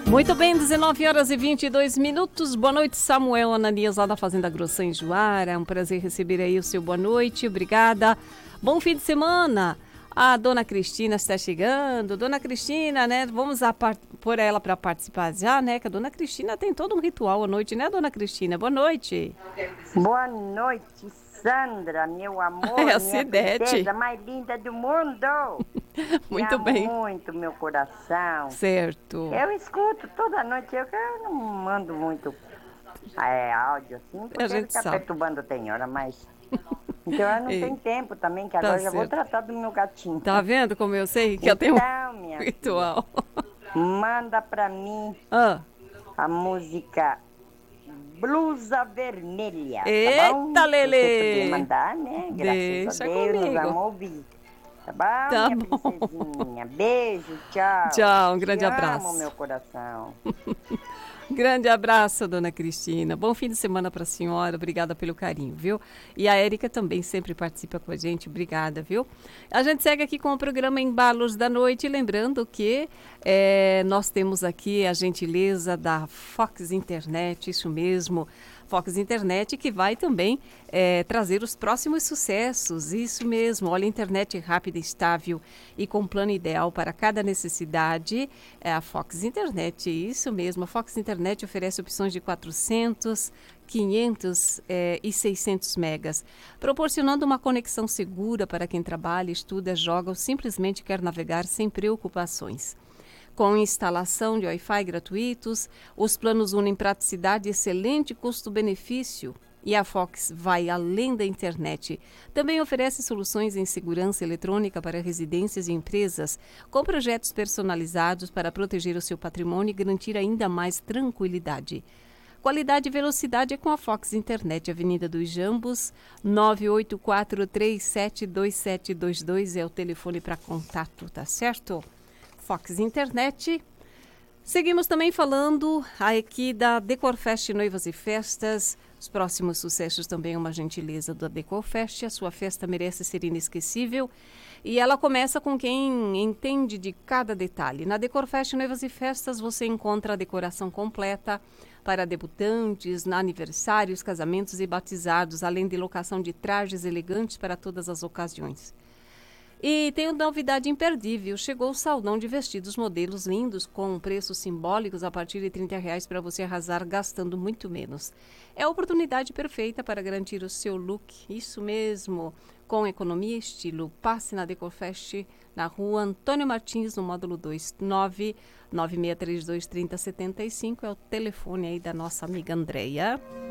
Muito bem, 19 horas e 22 minutos. Boa noite, Samuel Ananias, lá da Fazenda Grossa em Juara. É um prazer receber aí o seu boa noite. Obrigada. Bom fim de semana. A dona Cristina está chegando. Dona Cristina, né? Vamos pôr ela para participar já, né? Que a dona Cristina tem todo um ritual à noite, né, dona Cristina? Boa noite. Boa noite, Sandra, meu amor, É a minha Cidete. princesa mais linda do mundo. Muito bem. Muito meu coração. Certo. Eu escuto toda noite, eu não mando muito áudio assim, porque A gente fica sabe. perturbando tem hora, mas... Então eu não tenho tempo também, que agora já vou certo. tratar do meu gatinho. Tá vendo como eu sei que eu tenho um minha ritual? filha, manda pra mim a música Blusa Vermelha. Eita, tá bom? Lelê! Se você puder mandar, né? Deixa Graças a Deus, comigo. nós vamos ouvir. Tá bom, Tá minha bom. princesinha? Beijo, tchau. Tchau, um grande Te abraço. amo, meu coração. Grande abraço, dona Cristina. Bom fim de semana para a senhora. Obrigada pelo carinho, viu? E a Érica também sempre participa com a gente. Obrigada, viu? A gente segue aqui com o programa Embalos da Noite. Lembrando que nós temos aqui a gentileza da Fox Internet, isso mesmo. Fox Internet, que vai também trazer os próximos sucessos. Isso mesmo. Olha, internet rápida, estável e com plano ideal para cada necessidade. É a Fox Internet, isso mesmo. A Fox Internet oferece opções de 400, 500 e 600 megas, proporcionando uma conexão segura para quem trabalha, estuda, joga ou simplesmente quer navegar sem preocupações. Com instalação de Wi-Fi gratuitos, os planos unem praticidade e excelente custo-benefício. E a Fox vai além da internet. Também oferece soluções em segurança eletrônica para residências e empresas, com projetos personalizados para proteger o seu patrimônio e garantir ainda mais tranquilidade. Qualidade e velocidade é com a Fox Internet, Avenida dos Jambos, 984372722 é o telefone para contato, tá certo? Fox Internet. Seguimos também falando aqui da Decorfest Noivas e Festas. Os próximos sucessos também é uma gentileza da Decorfest. A sua festa merece ser inesquecível. E ela começa com quem entende de cada detalhe. Na Decorfest Noivas e Festas você encontra a decoração completa para debutantes, aniversários, casamentos e batizados, além de locação de trajes elegantes para todas as ocasiões. E tem uma novidade imperdível, chegou o saldão de vestidos modelos lindos com preços simbólicos a partir de R$30 para você arrasar gastando muito menos. É a oportunidade perfeita para garantir o seu look, isso mesmo, com economia e estilo. Passe na Decorfest na rua Antônio Martins, no módulo 2, 996323075, é o telefone aí da nossa amiga Andréia.